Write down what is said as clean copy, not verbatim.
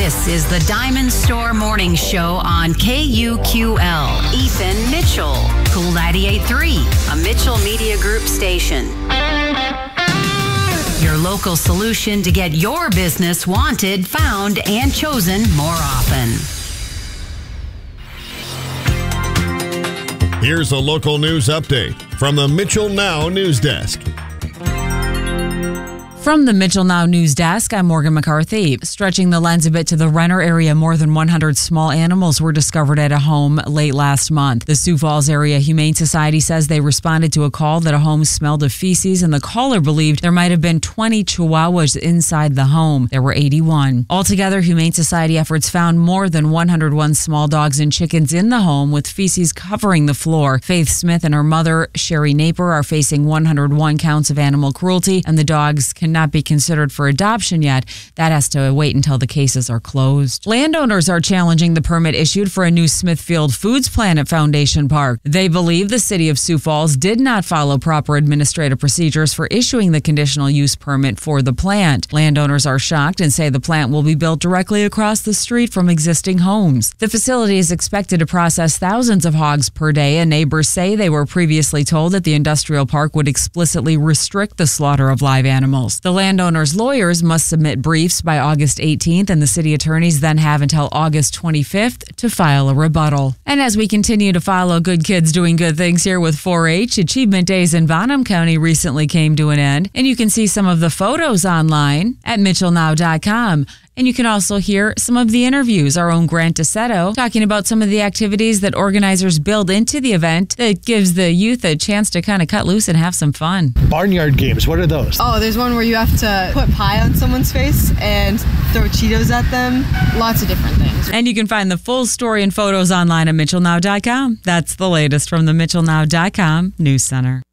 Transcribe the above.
This is the Diamond Store Morning Show on KUQL. Ethan Mitchell, Cool 98.3, a Mitchell Media Group station. Your local solution to get your business wanted, found, and chosen more often. Here's a local news update from the Mitchell Now News Desk. From the Mitchell Now News Desk, I'm Morgan McCarthy. Stretching the lens a bit to the Renner area, more than 100 small animals were discovered at a home late last month. The Sioux Falls Area Humane Society says they responded to a call that a home smelled of feces, and the caller believed there might have been 20 chihuahuas inside the home. There were 81. Altogether, Humane Society efforts found more than 101 small dogs and chickens in the home with feces covering the floor. Faith Smith and her mother, Sherry Naper, are facing 101 counts of animal cruelty, and the dogs cannot be considered for adoption yet. That has to wait until the cases are closed. Landowners are challenging the permit issued for a new Smithfield Foods plant at Foundation Park. They believe the city of Sioux Falls did not follow proper administrative procedures for issuing the conditional use permit for the plant. Landowners are shocked and say the plant will be built directly across the street from existing homes. The facility is expected to process thousands of hogs per day, and neighbors say they were previously told that the industrial park would explicitly restrict the slaughter of live animals. The landowners' lawyers must submit briefs by August 18th, and the city attorneys then have until August 25th to file a rebuttal. And as we continue to follow good kids doing good things here with 4-H, Achievement Days in Bonham County recently came to an end, and you can see some of the photos online at mitchellnow.com. And you can also hear some of the interviews. Our own Grant DeSetto talking about some of the activities that organizers build into the event that gives the youth a chance to kind of cut loose and have some fun. Barnyard games, what are those? Oh, there's one where you have to put pie on someone's face and throw Cheetos at them. Lots of different things. And you can find the full story and photos online at mitchellnow.com. That's the latest from the mitchellnow.com News Center.